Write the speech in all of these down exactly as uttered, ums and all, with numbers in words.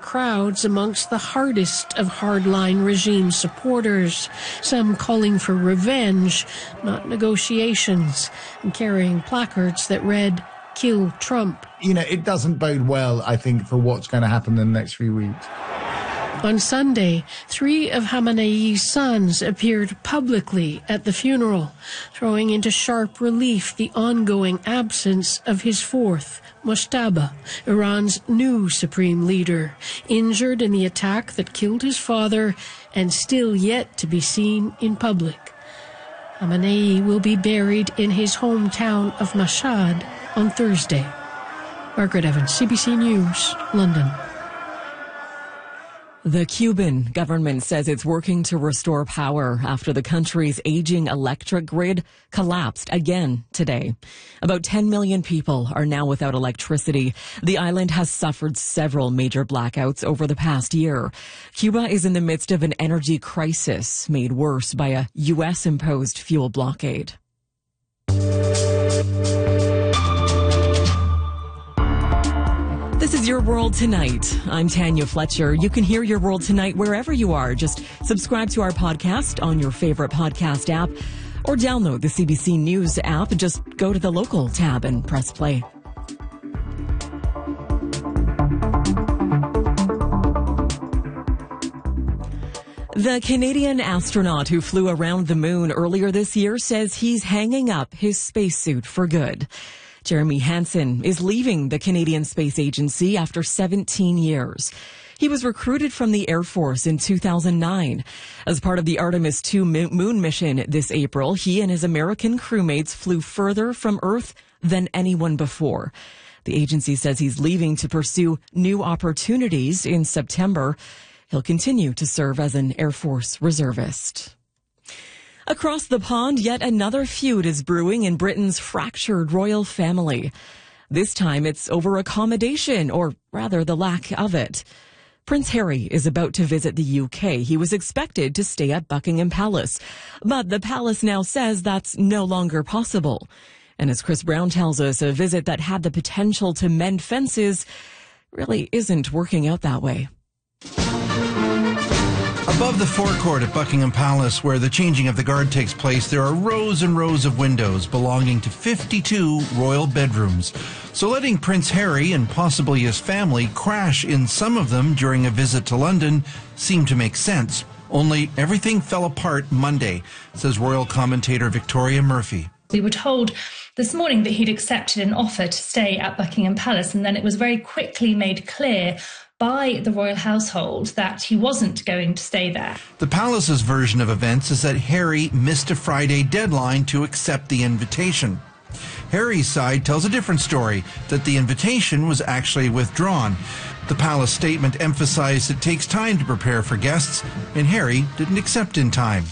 crowds amongst the hardest of hardline regime supporters, some calling for revenge, not negotiations, and carrying placards that read, "Kill Trump." You know, it doesn't bode well, I think, for what's going to happen in the next few weeks. On Sunday, three of Khamenei's sons appeared publicly at the funeral, throwing into sharp relief the ongoing absence of his fourth, Mojtaba, Iran's new supreme leader, injured in the attack that killed his father and still yet to be seen in public. Khamenei will be buried in his hometown of Mashhad on Thursday. Margaret Evans, C B C News, London. The Cuban government says it's working to restore power after the country's aging electric grid collapsed again today. About ten million people are now without electricity. The island has suffered several major blackouts over the past year. Cuba is in the midst of an energy crisis made worse by a U S-imposed fuel blockade. This is Your World Tonight. I'm Tanya Fletcher. You can hear Your World Tonight wherever you are. Just subscribe to our podcast on your favorite podcast app or download the C B C News app. Just go to the local tab and press play. The Canadian astronaut who flew around the moon earlier this year says he's hanging up his spacesuit for good. Jeremy Hansen is leaving the Canadian Space Agency after seventeen years. He was recruited from the Air Force in two thousand nine. As part of the Artemis two moon mission this April, he and his American crewmates flew further from Earth than anyone before. The agency says he's leaving to pursue new opportunities in September. He'll continue to serve as an Air Force reservist. Across the pond, yet another feud is brewing in Britain's fractured royal family. This time it's over accommodation, or rather the lack of it. Prince Harry is about to visit the U K. He was expected to stay at Buckingham Palace, but the palace now says that's no longer possible. And as Chris Brown tells us, a visit that had the potential to mend fences really isn't working out that way. Above the forecourt at Buckingham Palace, where the changing of the guard takes place, there are rows and rows of windows belonging to fifty-two royal bedrooms. So letting Prince Harry and possibly his family crash in some of them during a visit to London seemed to make sense. Only everything fell apart Monday, says royal commentator Victoria Murphy. We were told this morning that he'd accepted an offer to stay at Buckingham Palace, and then it was very quickly made clear by the royal household that he wasn't going to stay there. The palace's version of events is that Harry missed a Friday deadline to accept the invitation. Harry's side tells a different story, that the invitation was actually withdrawn. The palace statement emphasized it takes time to prepare for guests, and Harry didn't accept in time.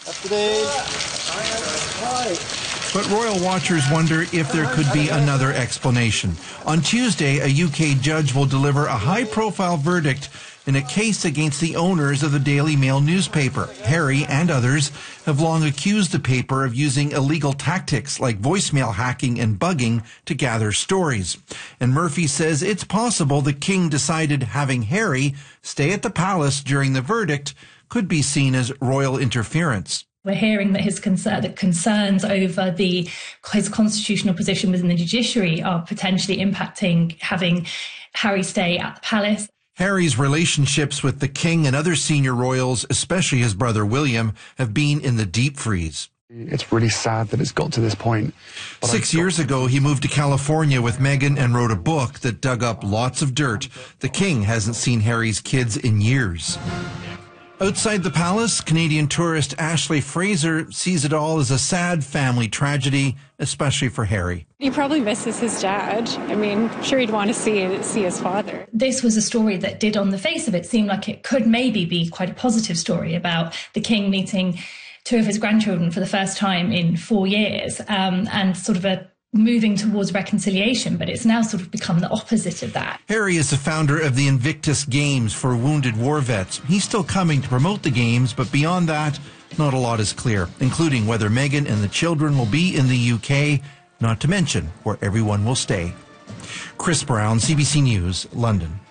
But royal watchers wonder if there could be another explanation. On Tuesday, a U K judge will deliver a high-profile verdict in a case against the owners of the Daily Mail newspaper. Harry and others have long accused the paper of using illegal tactics like voicemail hacking and bugging to gather stories. And Murphy says it's possible the king decided having Harry stay at the palace during the verdict could be seen as royal interference. We're hearing that his concern, the concerns over the his constitutional position within the judiciary are potentially impacting having Harry stay at the palace. Harry's relationships with the king and other senior royals, especially his brother William, have been in the deep freeze. It's really sad that it's got to this point. Six years ago, he moved to California with Meghan and wrote a book that dug up lots of dirt. The king hasn't seen Harry's kids in years. Outside the palace, Canadian tourist Ashley Fraser sees it all as a sad family tragedy, especially for Harry. He probably misses his dad. I mean, I'm sure he'd want to see see his father. This was a story that did, on the face of it, seem like it could maybe be quite a positive story about the king meeting two of his grandchildren for the first time in four years um, and sort of a moving towards reconciliation, but it's now sort of become the opposite of that. Harry is the founder of the Invictus Games for wounded war vets. He's still coming to promote the games, but beyond that, not a lot is clear, including whether Meghan and the children will be in the U K, not to mention where everyone will stay. Chris Brown, C B C News, London.